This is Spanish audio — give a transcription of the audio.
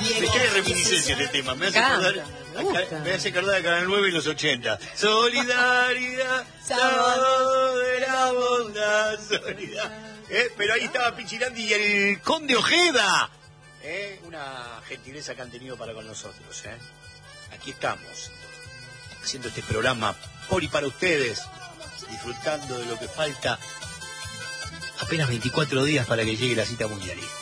Me trae reminiscencia este tema. Me hace acordar de Canal 9 en los 80. Solidaridad, sábado de la bondad, solidaridad. Pero ahí estaba Pichirandi y el Conde Ojeda. Una gentileza que han tenido para con nosotros. Aquí estamos, haciendo este programa por y para ustedes, disfrutando de lo que falta. Apenas 24 días para que llegue la cita mundialista.